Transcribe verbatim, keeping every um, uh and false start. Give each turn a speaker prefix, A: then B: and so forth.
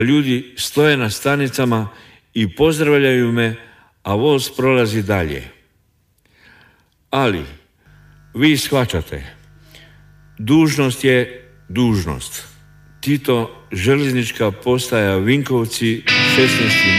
A: Ljudi stoje na stanicama i pozdravljaju me, a voz prolazi dalje. Ali, vi shvaćate, dužnost je dužnost. Tito, željeznička postaja Vinkovci, šesnaesti